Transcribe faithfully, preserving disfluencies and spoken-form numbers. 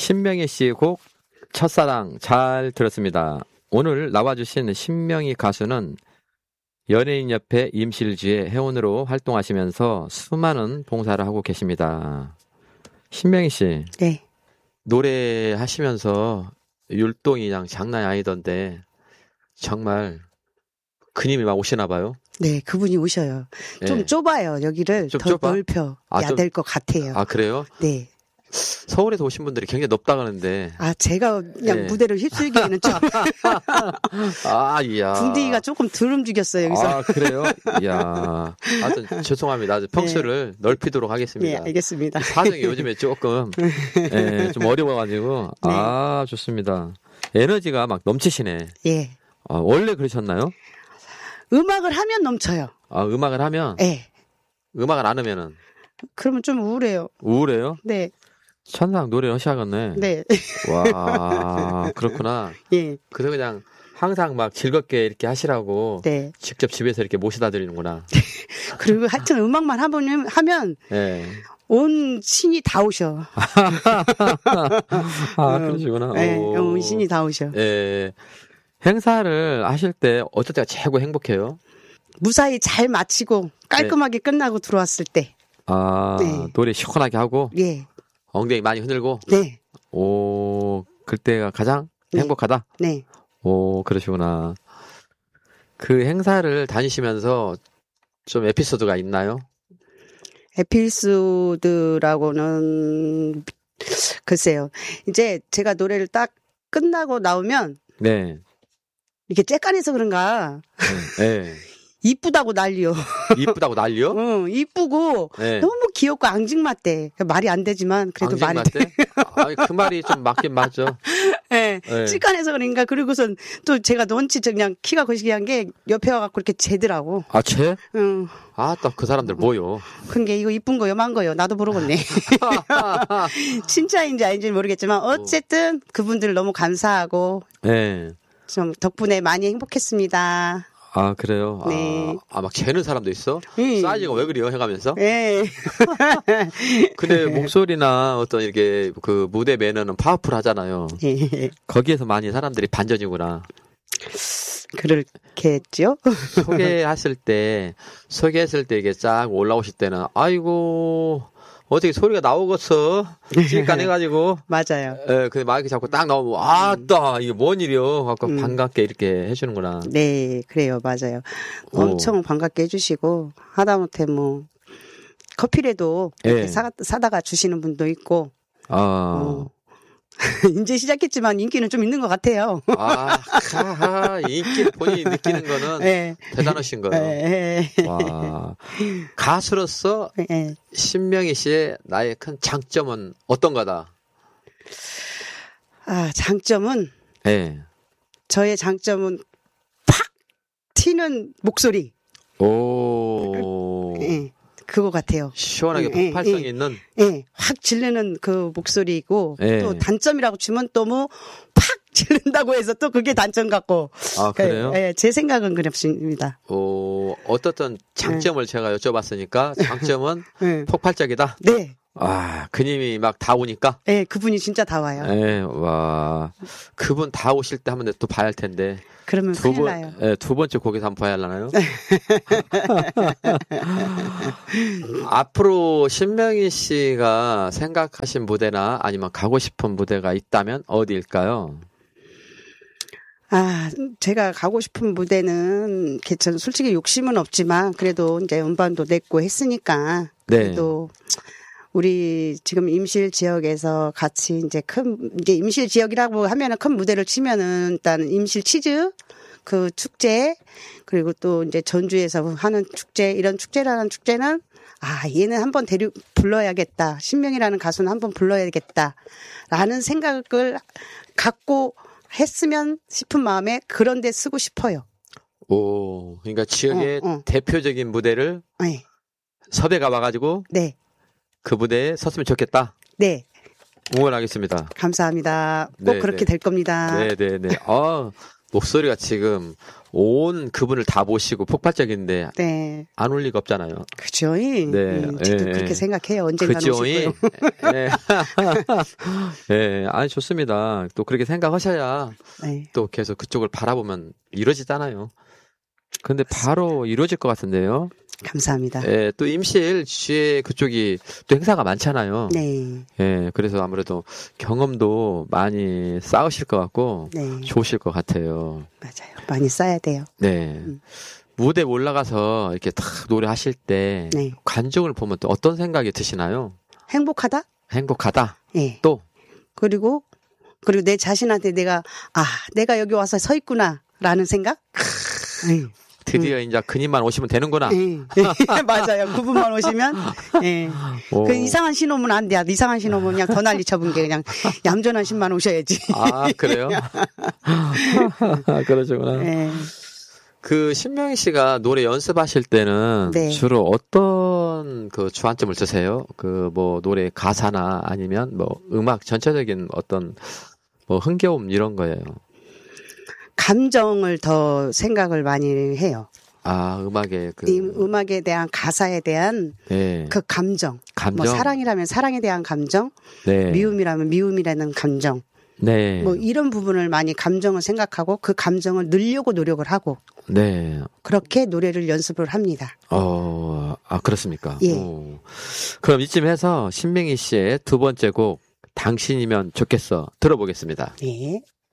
신명희 씨 곡 첫사랑 잘 들었습니다. 오늘 나와주신 신명희 가수는 연예인협회 임실지회 회원으로 활동하시면서 수많은 봉사를 하고 계십니다. 신명희 씨. 네. 노래하시면서 율동이 그냥 장난이 아니던데 정말 그님이 막 오시나 봐요. 네, 그분이 오셔요. 네. 좀 좁아요. 여기를 좀 더 좁아? 넓혀 아, 야 좀- 될 것 같아요. 아 그래요? 네. 서울에서 오신 분들이 굉장히 높다 그러는데 아, 제가 그냥 네. 무대를 휩쓸기에는 좀 아 이야 분위기가 조금 덜 움직였어요, 여기서. 아 그래요? 이야 하여튼 죄송합니다. 아주 평수를 넓히도록 하겠습니다. 네, 알겠습니다. 사정이 요즘에 조금 예, 좀 어려워가지고 네. 아 좋습니다. 에너지가 막 넘치시네. 예. 아, 원래 그러셨나요? 음악을 하면 넘쳐요. 아 음악을 하면 예. 음악을 안 하면은 그러면 좀 우울해요. 우울해요? 네. 천상 노래를 하셔야겠네. 네. 와 그렇구나. 예. 그래서 그냥 항상 막 즐겁게 이렇게 하시라고 네. 직접 집에서 이렇게 모셔다 드리는구나. 그리고 하여튼 음악만 하면, 하면 예. 온 신이 다 오셔. 아 그러시구나. 네, 오. 온 신이 다 오셔. 예. 행사를 하실 때 어떨 때가 최고 행복해요? 무사히 잘 마치고 깔끔하게 끝나고 들어왔을 때. 아, 네. 노래 시원하게 하고 예. 엉덩이 많이 흔들고 네. 오, 그때가 가장 네. 행복하다? 네. 오, 그러시구나. 그 행사를 다니시면서 좀 에피소드가 있나요? 에피소드라고는 글쎄요. 이제 제가 노래를 딱 끝나고 나오면 네. 이렇게 쬐깐해서 그런가 네. 네. 이쁘다고 난리요. 이쁘다고 난리요? 응, 이쁘고 네. 너무 귀엽고 앙증맞대. 말이 안 되지만 그래도 말이 돼. 때? 아니, 그 말이 좀 맞긴 맞죠. 네, 네. 찌깐해서 그런가. 그리고선 또 제가 넌치 그냥 키가 거시기한 게 옆에 와갖고 이렇게 재더라고. 아, 쟤? 응. 아, 또 그 사람들 뭐요? 그게 이거 이쁜 거요, 만 거요. 나도 모르겠네. 진짜인지 아닌지 모르겠지만 어쨌든 그분들 너무 감사하고 네. 좀 덕분에 많이 행복했습니다. 아, 그래요? 네. 아, 아, 막 재는 사람도 있어? 음. 사이즈가 왜 그래요? 해가면서? 예. 근데 목소리나 어떤 이렇게 그 무대 매너는 파워풀 하잖아요. 예. 거기에서 많이 사람들이 반전이구나. 그렇겠죠? 소개하실 때, 소개했을 때 이게 쫙 올라오실 때는, 아이고, 어떻게 소리가 나오겠어? 찌까 해가지고. 맞아요. 예, 근데 마이크 잡고 딱 나오면, 아따, 이게 뭔 일이요? 갖고 음. 반갑게 이렇게 해주는구나. 네, 그래요. 맞아요. 오. 엄청 반갑게 해주시고, 하다못해 뭐, 커피라도 이렇게 예. 사, 사다가 주시는 분도 있고, 아, 어. 이제 시작했지만 인기는 좀 있는 것 같아요. 아, 하하, 인기 본인이 느끼는 거는 예. 대단하신 거예요. 예. 와, 가수로서 예. 신명희 씨의 나의 큰 장점은 어떤 거다? 아, 장점은, 예. 저의 장점은 팍 튀는 목소리. 오, 예. 그거 같아요. 시원하게 예, 폭발성이 예. 있는. 예, 확 지르는 그 목소리이고, 예. 또 단점이라고 치면 또 뭐, 팍 지른다고 해서 또 그게 단점 같고. 아, 그래요? 예, 예, 제 생각은 그렇습니다. 오, 어떻든 장점을 제가 여쭤봤으니까 장점은 예. 폭발적이다. 네. 아, 그님이 막 다 오니까. 예, 그분이 진짜 다 와요. 예, 와, 그분 다 오실 때 한번 또 봐야 할 텐데. 그러면 두 큰일 번, 나요. 예, 두 번째 곡에서 한번 봐야 하려나요? 앞으로 신명희 씨가 생각하신 무대나 아니면 가고 싶은 무대가 있다면 어디일까요? 아, 제가 가고 싶은 무대는, 전 솔직히 욕심은 없지만, 그래도 이제 음반도 냈고 했으니까, 네. 그래도 우리 지금 임실 지역에서 같이 이제 큰, 이제 임실 지역이라고 하면은 큰 무대를 치면은 일단 임실 치즈, 그 축제, 그리고 또 이제 전주에서 하는 축제, 이런 축제라는 축제는, 아, 얘는 한번 데려, 불러야겠다. 신명이라는 가수는 한번 불러야겠다. 라는 생각을 갖고 했으면 싶은 마음에 그런 데 쓰고 싶어요. 오, 그러니까 지역의 어, 어. 대표적인 무대를 네. 섭외가 와가지고 네. 그 무대에 섰으면 좋겠다. 네. 응원하겠습니다. 감사합니다. 꼭 네, 그렇게 네. 될 겁니다. 네네네. 아, 목소리가 지금 온 그분을 다 모시고 폭발적인데 네. 안 올 리가 없잖아요. 그죠? 네. 음, 저도 예. 그렇게 생각해요. 언젠가는 오실 거예요. 네. 네. 아니 좋습니다. 또 그렇게 생각하셔야 네. 또 계속 그쪽을 바라보면 이루어지잖아요. 근데 바로 이루어질 것 같은데요. 감사합니다. 예, 또 임실 주에 그쪽이 또 행사가 많잖아요. 네. 예, 그래서 아무래도 경험도 많이 쌓으실 것 같고 네. 좋으실 것 같아요. 맞아요. 많이 써야 돼요. 네. 음. 무대 올라가서 이렇게 탁 노래하실 때 네. 관중을 보면 또 어떤 생각이 드시나요? 행복하다? 행복하다. 네. 또 그리고 그리고 내 자신한테 내가 아 내가 여기 와서 서 있구나라는 생각? 네. 드디어 이제 그님만 오시면 되는구나. 네. 맞아요. 그분만 오시면 네. 그 이상한 신호면 안 돼. 이상한 신호면 그냥 더 난리 쳐본 게 그냥 얌전한 신만 오셔야지. 아 그래요? 그러시구나. 네. 그 신명희 씨가 노래 연습하실 때는 네. 주로 어떤 그 주안점을 쓰세요? 그 뭐 노래 가사나 아니면 뭐 음악 전체적인 어떤 뭐 흥겨움 이런 거예요. 감정을 더 생각을 많이 해요. 아 음악의 그 이 음악에 대한 가사에 대한 네. 그 감정. 감정. 뭐 사랑이라면 사랑에 대한 감정, 네. 미움이라면 미움이라는 감정. 네. 뭐 이런 부분을 많이 감정을 생각하고 그 감정을 늘려고 노력을 하고 네. 그렇게 노래를 연습을 합니다. 어, 아 그렇습니까? 예. 오. 그럼 이쯤 해서 신명희 씨의 두 번째 곡 당신이면 좋겠어 들어보겠습니다. 네.